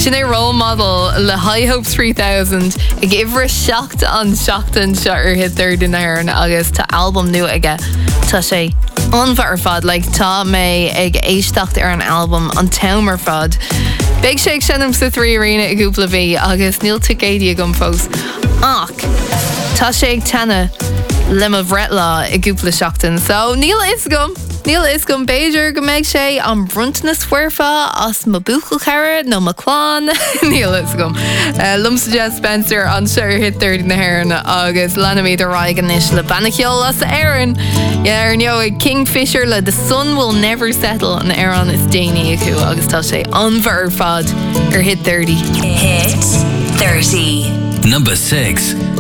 Sinné role model le High Hope 3000 ag ihre seacht an seachtain seo ar hit third in air agus tá album nu aige tá sé anmhar fad tá mé ag éisteacht ar an album an tamer fad. Big Shake sinnam sa 3 arena ag úpla bhí agus níl ticédia gom fós. Ach, tá sé ag tena lim a bhretlá ag úpla seachtain. So níl is gom Beiidir go méid sé an brunt na sfuirfa as ma buchel cheire nó ma chlán. Níl is gom. Lumsa Jess Spencer an seir hit 30 na hairna agus lenamid a raigan is le bannaceol as Aaron. Yeah, neo ag Kingfisher le The Sun Will Never Settle an Aaron is Dani acu agus tá sé anmhar fad ar hit 30. Hit 30. Number 6.